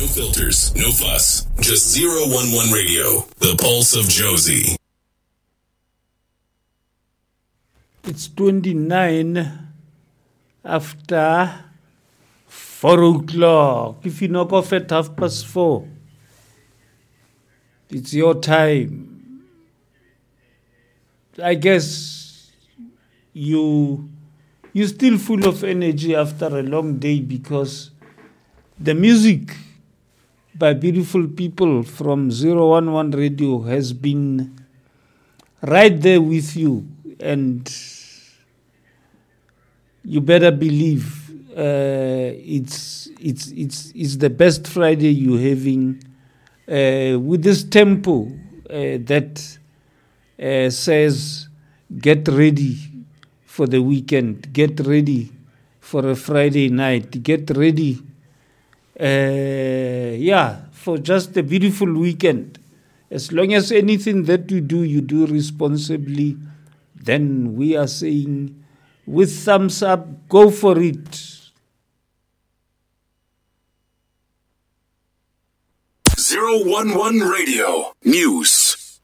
No filters, no fuss. Just 011 Radio, the pulse of Josie. It's 29 after 4 o'clock. If you knock off at 4:30, it's your time. I guess you're still full of energy after a long day because the music by beautiful people from 011 Radio has been right there with you, and you better believe it's the best Friday you're having with this tempo that says get ready for the weekend, get ready for a Friday night, get ready for just a beautiful weekend. As long as anything that you do responsibly, then we are saying with thumbs up, go for it. 011 Radio News.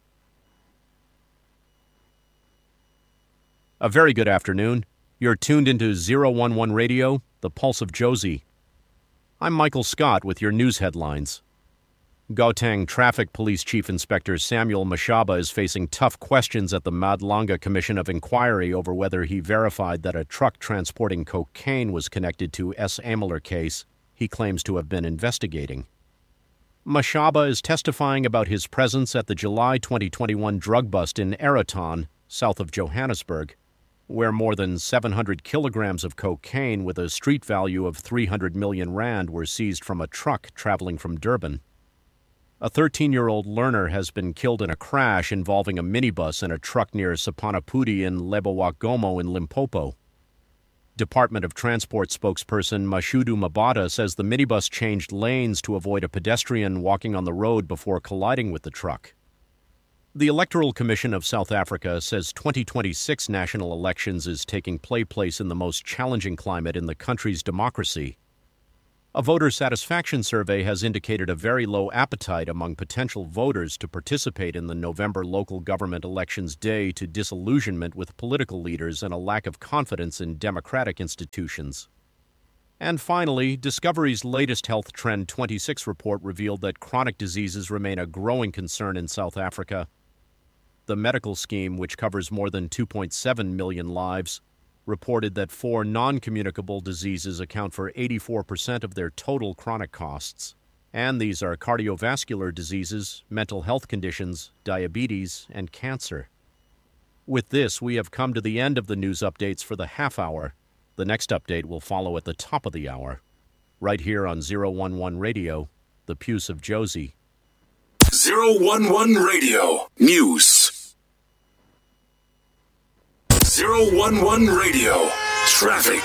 A very good afternoon. You're tuned into 011 Radio, the pulse of Josie. I'm Michael Scott with your news headlines. Gauteng Traffic Police Chief Inspector Samuel Mashaba is facing tough questions at the Madlanga Commission of Inquiry over whether he verified that a truck transporting cocaine was connected to S. Ameler case he claims to have been investigating. Mashaba is testifying about his presence at the July 2021 drug bust in Eraton, south of Johannesburg, where more than 700 kilograms of cocaine with a street value of 300 million rand were seized from a truck traveling from Durban. A 13-year-old learner has been killed in a crash involving a minibus and a truck near Sapanapudi in Lebowagomo in Limpopo. Department of Transport spokesperson Mashudu Mabata says the minibus changed lanes to avoid a pedestrian walking on the road before colliding with the truck. The Electoral Commission of South Africa says 2026 national elections is taking place in the most challenging climate in the country's democracy. A voter satisfaction survey has indicated a very low appetite among potential voters to participate in the November local government elections day to disillusionment with political leaders and a lack of confidence in democratic institutions. And finally, Discovery's latest Health Trend 26 report revealed that chronic diseases remain a growing concern in South Africa. The medical scheme, which covers more than 2.7 million lives, reported that 4 non-communicable diseases account for 84% of their total chronic costs. And these are cardiovascular diseases, mental health conditions, diabetes, and cancer. With this, we have come to the end of the news updates for the half hour. The next update will follow at the top of the hour. Right here on 011 Radio, the Pulse of Josie. 011 Radio News. 011 Radio Traffic.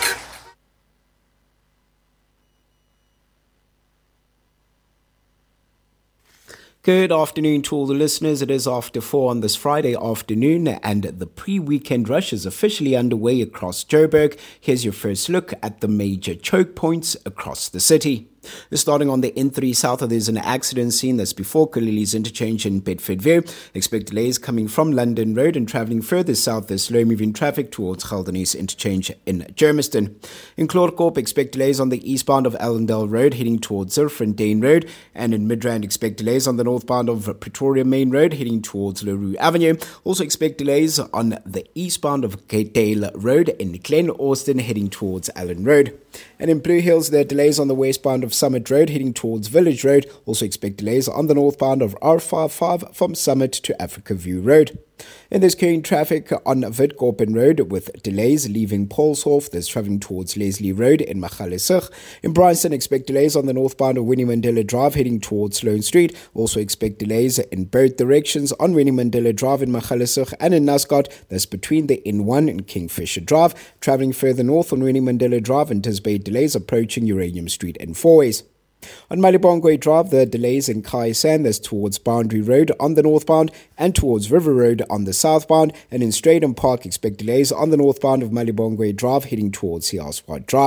Good afternoon to all the listeners. It is after 4 on this Friday afternoon, and the pre-weekend rush is officially underway across Joburg. Here's your first look at the major choke points across the city. Starting on the N3 south, there's an accident scene that's before Galilee's interchange in Bedfordville. Expect delays coming from London Road and travelling further south, there's slow-moving traffic towards Geldenhuys interchange in Germiston. In Clodagh, expect delays on the eastbound of Allendale Road heading towards Zilfrandane Road, and in Midrand, expect delays on the northbound of Pretoria Main Road heading towards Leroux Avenue. Also expect delays on the eastbound of Dale Road in Glen Austin heading towards Allen Road. And in Blue Hills, there are delays on the westbound of Summit Road heading towards Village Road. Also expect delays on the northbound of R55 from Summit to Africa View Road. And there's current traffic on Witkoppen Road with delays leaving Paulshof. There's travelling towards Leslie Road in Magaliesig. In Bryanston, expect delays on the northbound of Winnie Mandela Drive heading towards Sloane Street. Also expect delays in both directions on Winnie Mandela Drive in Magaliesig and in Nascot. That's between the N1 and Kingfisher Drive. Travelling further north on Winnie Mandela Drive, anticipate delays approaching Uranium Street and Fourways. On Malibongwe Drive, there are delays in Kaisan, that's towards Boundary Road on the northbound and towards River Road on the southbound. And in Straydon Park, expect delays on the northbound of Malibongwe Drive heading towards Siaswat Drive.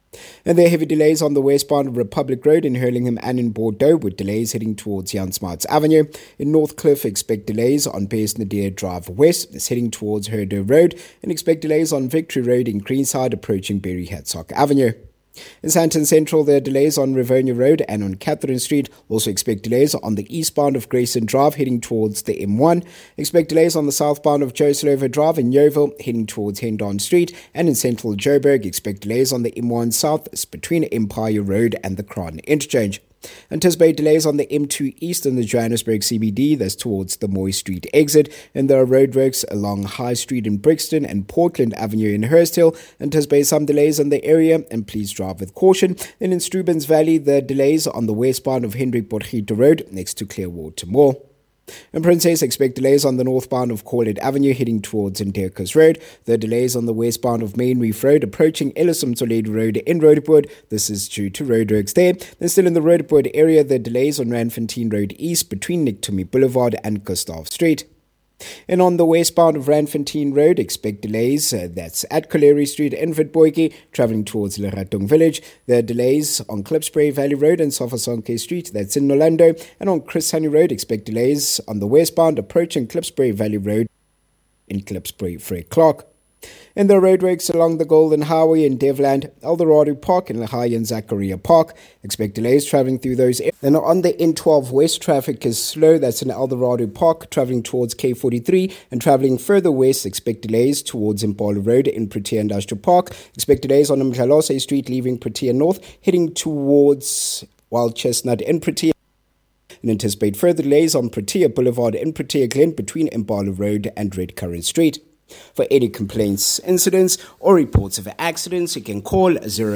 And there are heavy delays on the westbound of Republic Road in Hurlingham and in Bordeaux, with delays heading towards Jan Smuts Avenue. In Northcliffe, expect delays on Bears Nadir Drive West, that's heading towards Herder Road, and expect delays on Victory Road in Greenside approaching Berry Hadsock Avenue. In Sandton Central, there are delays on Rivonia Road and on Catherine Street. Also expect delays on the eastbound of Grayson Drive heading towards the M1. Expect delays on the southbound of Joe Slover Drive in Yeoville heading towards Hendon Street. And in central Joburg, expect delays on the M1 South between Empire Road and the Crown Interchange. Anticipate delays on the M2 East in the Johannesburg CBD, that's towards the Moy Street exit, and there are roadworks along High Street in Brixton and Portland Avenue in Hurst Hill. Anticipate some delays in the area, and please drive with caution. Then in Strubens Valley, the delays on the westbound of Hendrik Borgito Road next to Clearwater Mall. In Princess, expect delays on the northbound of Corlett Avenue heading towards Nderkus Road. There are delays on the westbound of Main Reef Road approaching Ellison Toledo Road in Roodepoort. This is due to roadworks there. Then still in the Roodepoort area, there are delays on Randfontein Road East between Nictomy Boulevard and Gustav Street. And on the westbound of Randfontein Road, expect delays. That's at Coleri Street in Witbooi, travelling towards Leratung Village. There are delays on Klipspruit Valley Road and Sofasonke Street. That's in Nolando. And on Chris Honey Road, expect delays on the westbound approaching Klipspruit Valley Road in Klipspruit Fred Clark. And there are roadworks along the Golden Highway in Devland, Eldorado Park and Lahai and Zachariah Park. Expect delays travelling through those areas. Then on the N12 West, traffic is slow. That's in Eldorado Park, travelling towards K43. And travelling further west, expect delays towards Impala Road in Protea Industrial Park. Expect delays on Mjalose Street, leaving Protea North, heading towards Wild Chestnut in Protea. And anticipate further delays on Protea Boulevard in Protea Glen between Impala Road and Red Currant Street. For any complaints, incidents, or reports of accidents, you can call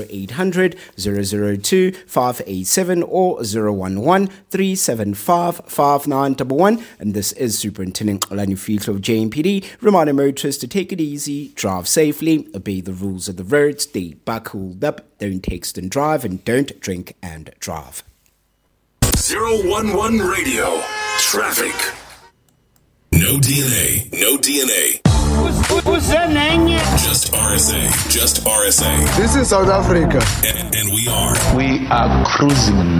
0800 002 587 or 011 375 5911. And this is Superintendent Olani Fihlo of JMPD, reminding motorists to take it easy, drive safely, obey the rules of the road, stay buckled up, don't text and drive, and don't drink and drive. 011 Radio. Traffic. No DNA. No DNA. Who's that name? Just RSA. Just RSA. This is South Africa. And we are. We are cruising